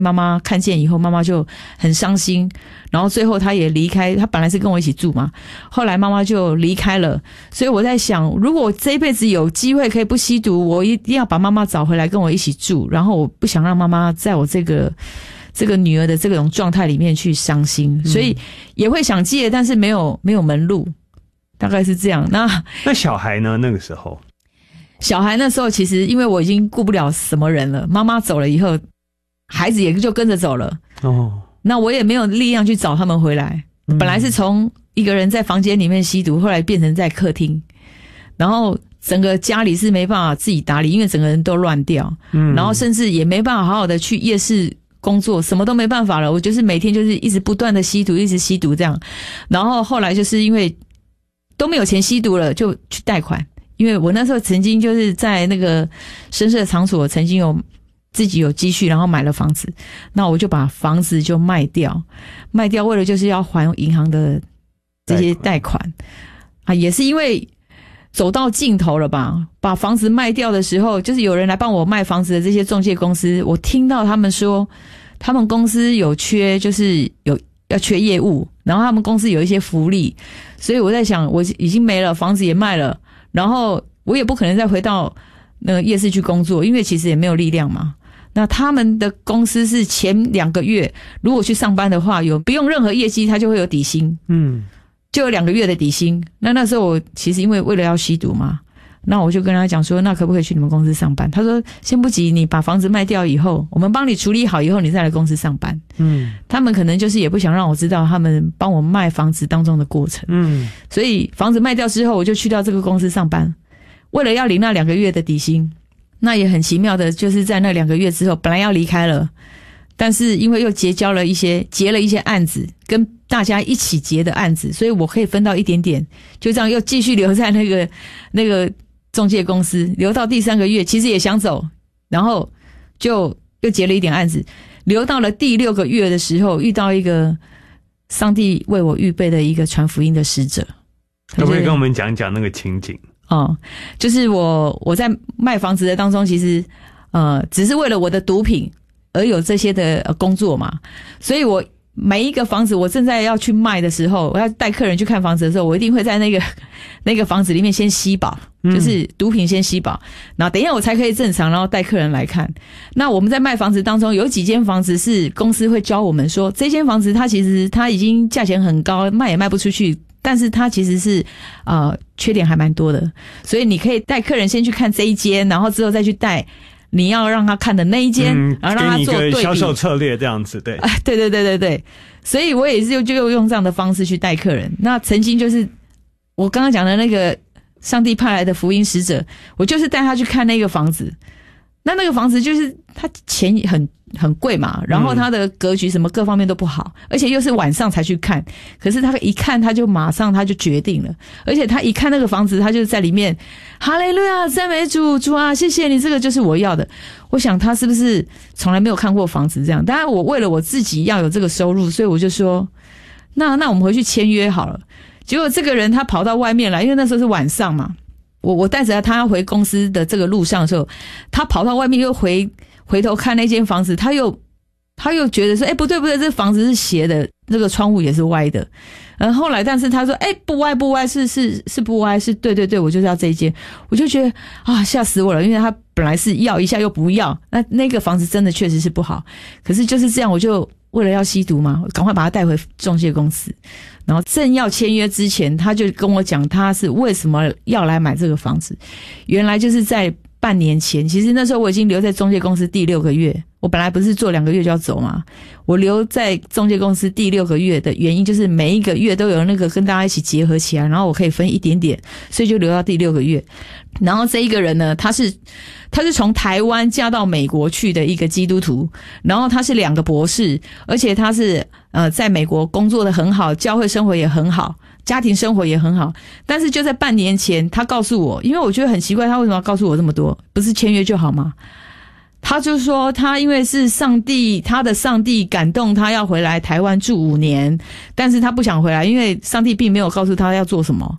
妈妈看见以后，妈妈就很伤心，然后最后她也离开，她本来是跟我一起住嘛，后来妈妈就离开了。所以我在想，如果我这一辈子有机会可以不吸毒，我一定要把妈妈找回来跟我一起住，然后我不想让妈妈在我这个女儿的这种状态里面去伤心，所以也会想戒，但是没有门路，大概是这样。那小孩呢？那个时候， 小孩那时候其实因为我已经顾不了什么人了，妈妈走了以后，孩子也就跟着走了。那我也没有力量去找他们回来。本来是从一个人在房间里面吸毒，后来变成在客厅，然后整个家里是没办法自己打理，因为整个人都乱掉。然后甚至也没办法好好的去夜市工作，什么都没办法了。我就是每天就是一直不断的吸毒，一直吸毒这样。然后后来就是因为都没有钱吸毒了，就去贷款。因为我那时候曾经就是在那个声色场所曾经有自己有积蓄，然后买了房子，那我就把房子就卖掉，为了就是要还银行的这些贷款啊，也是因为走到尽头了吧，把房子卖掉的时候，就是有人来帮我卖房子的这些中介公司，我听到他们说他们公司有缺，就是要缺业务，然后他们公司有一些福利，所以我在想，我已经没了，房子也卖了，然后我也不可能再回到那个夜市去工作，因为其实也没有力量嘛。那他们的公司是前2个月如果去上班的话，不用任何业绩，他就会有底薪，就有2个月的底薪。那时候我其实因为了要吸毒嘛，那我就跟他讲说，那可不可以去你们公司上班？他说先不急，你把房子卖掉以后，我们帮你处理好以后，你再来公司上班。他们可能就是也不想让我知道他们帮我卖房子当中的过程。所以房子卖掉之后，我就去到这个公司上班，为了要领那2个月的底薪。那也很奇妙的，就是在那2个月之后，本来要离开了，但是因为又结了一些案子，跟大家一起结的案子，所以我可以分到一点点，就这样又继续留在那个中介公司，留到第3个月，其实也想走，然后就又结了一点案子，留到了第6个月的时候，遇到一个上帝为我预备的一个传福音的使者。 可不可以跟我们讲讲那个情景？ 就是我在卖房子的当中，其实只是为了我的毒品而有这些的工作嘛，所以我每一个房子我正在要去卖的时候，我要带客人去看房子的时候，我一定会在那个房子里面先吸饱，就是毒品先吸饱，然后等一下我才可以正常，然后带客人来看。那我们在卖房子当中，有几间房子是公司会教我们说，这间房子它其实它已经价钱很高，卖也卖不出去，但是它其实是缺点还蛮多的，所以你可以带客人先去看这一间，然后之后再去带你要让他看的那一间，然后让他做对比，给你一个销售策略这样子。对，对，所以我也是就用这样的方式去带客人。那曾经就是我刚刚讲的那个上帝派来的福音使者，我就是带他去看那个房子。那个房子就是他钱很贵嘛，然后他的格局什么各方面都不好，而且又是晚上才去看，可是他一看他就马上他就决定了，而且他一看那个房子，他就在里面哈利路亚赞美主，主啊谢谢你，这个就是我要的。我想他是不是从来没有看过房子这样，当然我为了我自己要有这个收入，所以我就说那我们回去签约好了。结果这个人他跑到外面来，因为那时候是晚上嘛，我带着他回公司的这个路上的时候，他跑到外面又回头看那间房子，他又觉得说不对，这房子是斜的，这个窗户也是歪的。后来但是他说不歪是不歪，是对，我就是要这一间。我就觉得吓死我了，因为他本来是要一下又不要，那个房子真的确实是不好，可是就是这样，我就为了要吸毒嘛，赶快把他带回中介公司，然后正要签约之前，他就跟我讲他是为什么要来买这个房子。原来就是在半年前，其实那时候我已经留在中介公司第6个月，我本来不是做2个月就要走嘛，我留在中介公司第6个月的原因就是每一个月都有那个跟大家一起结合起来，然后我可以分一点点，所以就留到第6个月。然后这一个人呢，他是从台湾嫁到美国去的一个基督徒，然后他是2个博士，而且他是在美国工作的很好，教会生活也很好，家庭生活也很好。但是就在半年前，他告诉我，因为我觉得很奇怪，他为什么要告诉我这么多？不是签约就好吗？他就说他因为是他的上帝感动他要回来台湾住5年，但是他不想回来，因为上帝并没有告诉他要做什么，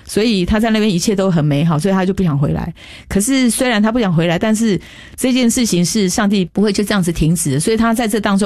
所以他在那边一切都很美好，所以他就不想回来。可是虽然他不想回来，但是这件事情是上帝不会就这样子停止的，所以他在这当中